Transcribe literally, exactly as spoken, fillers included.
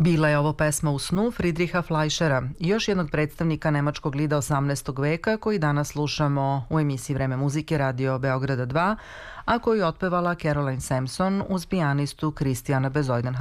Bila je ovo pesma u snu Friedricha Fleischera, još jednog predstavnika nemačkog lida osamnaestog veka koji danas slušamo u emisiji Vreme muzike Radio Beograda dva, a koju je otpevala Caroline Sampson uz pijanistu Kristijana Bezuidenhoutera.